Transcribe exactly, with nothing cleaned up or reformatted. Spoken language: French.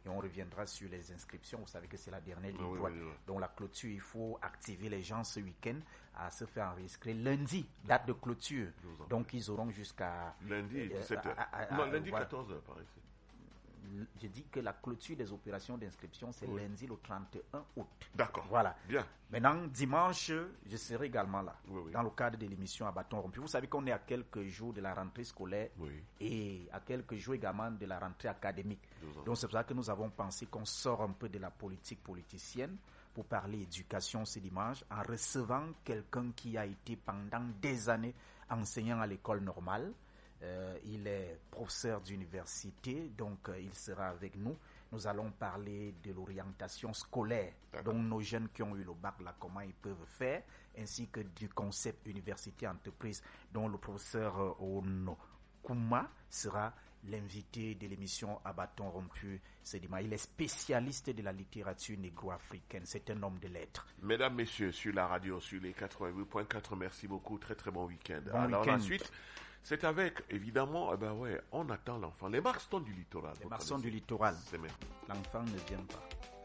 et on reviendra sur les inscriptions. Vous savez que c'est la dernière ligne oui, droite. oui, oui. Donc la clôture, il faut activer les gens ce week-end à se faire enregistrer. Lundi, date de clôture. Donc ils auront jusqu'à... Lundi, dix-sept heures. Euh, non, lundi, voilà. quatorze heures, par ici. Je dis que la clôture des opérations d'inscription, c'est oui. lundi le trente et un août. D'accord. Voilà. Bien. Maintenant, dimanche, je serai également là, oui, oui. dans le cadre de l'émission à bâton rompu. Vous savez qu'on est à quelques jours de la rentrée scolaire oui. et à quelques jours également de la rentrée académique. Donc c'est pour ça que nous avons pensé qu'on sort un peu de la politique politicienne pour parler éducation ce dimanche en recevant quelqu'un qui a été pendant des années enseignant à l'école normale. Euh, il est professeur d'université, donc euh, il sera avec nous. Nous allons parler de l'orientation scolaire, donc nos jeunes qui ont eu le bac là, comment ils peuvent faire, ainsi que du concept université-entreprise, dont le professeur euh, Ono Kouma sera l'invité de l'émission à bâton rompu ce dimanche. Il est spécialiste de la littérature négro-africaine. C'est un homme de lettres. Mesdames, messieurs, sur la radio, sur les quatre-vingt-huit point quatre, merci beaucoup. Très, très bon week-end. Bon Alors, week-end. la suite, c'est avec, évidemment, eh ben ouais, on attend l'enfant. Les Marston du littoral. Les Marston du littoral. C'est même. L'enfant ne vient pas.